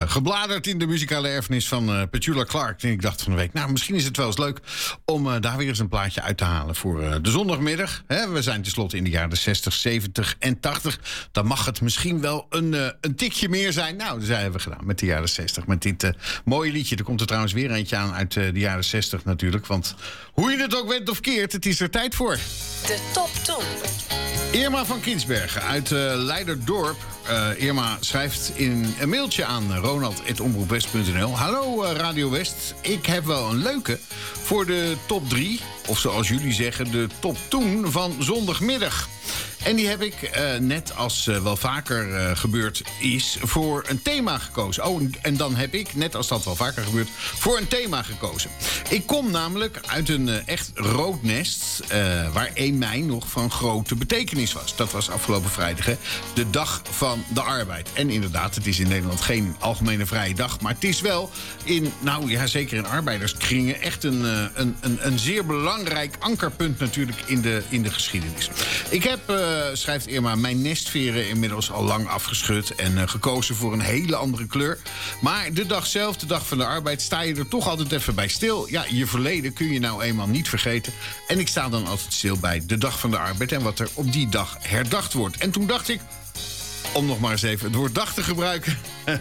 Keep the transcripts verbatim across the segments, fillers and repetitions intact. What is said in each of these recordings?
gebladerd in de muzikale erfenis van uh, Petula Clark. En ik dacht van de week, nou, misschien is het wel eens leuk om uh, daar weer eens een plaatje uit te halen voor uh, de zondagmiddag. Hè, we zijn tenslotte in de jaren zestig, zeventig en tachtig. Dan mag het misschien wel een, uh, een tikje meer zijn. Nou, dat hebben we gedaan met de jaren zestig. Met dit uh, mooie liedje. Er komt er trouwens weer eentje aan uit uh, de jaren zestig natuurlijk. Want hoe je het ook wendt of keert, het is er tijd voor. De top toen. Irma van Kinsbergen uit uh, Leiderdorp. Uh, Irma schrijft in een mailtje aan ronald apenstaartje omroep west punt n l. Hallo uh, Radio West, ik heb wel een leuke voor de top drie. Of zoals jullie zeggen, de top toen van zondagmiddag. En die heb ik, uh, net als uh, wel vaker uh, gebeurd is, voor een thema gekozen. Oh, en dan heb ik, net als dat wel vaker gebeurt, voor een thema gekozen. Ik kom namelijk uit een uh, echt rood nest, uh, waar één mei nog van grote betekenis was. Dat was afgelopen vrijdag, hè, de Dag van de Arbeid. En inderdaad, het is in Nederland geen algemene vrije dag, maar het is wel in, nou ja, zeker in arbeiderskringen, echt een, uh, een, een, een zeer belangrijk ankerpunt natuurlijk in de, in de geschiedenis. Ik heb, uh, schrijft Irma, mijn nestveren inmiddels al lang afgeschud en uh, gekozen voor een hele andere kleur. Maar de dag zelf, de Dag van de Arbeid, sta je er toch altijd even bij stil. Ja, je verleden kun je nou eenmaal niet vergeten. En ik sta dan altijd stil bij de Dag van de Arbeid en wat er op die dag herdacht wordt. En toen dacht ik, om nog maar eens even het woord dag te gebruiken,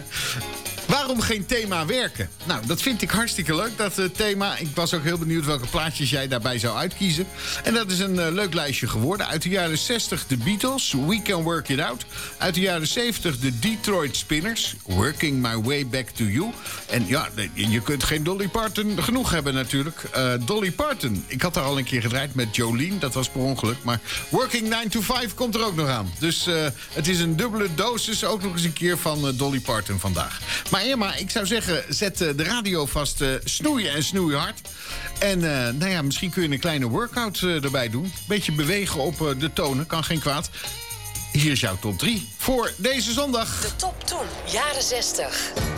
waarom geen thema werken? Nou, dat vind ik hartstikke leuk, dat uh, thema. Ik was ook heel benieuwd welke plaatjes jij daarbij zou uitkiezen. En dat is een uh, leuk lijstje geworden. Uit de jaren zestig de Beatles, We Can Work It Out. Uit de jaren zeventig de Detroit Spinners, Working My Way Back to You. En ja, je kunt geen Dolly Parton genoeg hebben natuurlijk. Uh, Dolly Parton, ik had haar al een keer gedraaid met Jolene, dat was per ongeluk. Maar Working nine to five komt er ook nog aan. Dus uh, het is een dubbele dosis, ook nog eens een keer van uh, Dolly Parton vandaag. Maar Irma, ik zou zeggen, zet de radio vast, uh, snoeien en snoeien hard. En uh, nou ja, misschien kun je een kleine workout uh, erbij doen. Beetje bewegen op uh, de tonen, kan geen kwaad. Hier is jouw top drie voor deze zondag. De top toen, jaren zestig.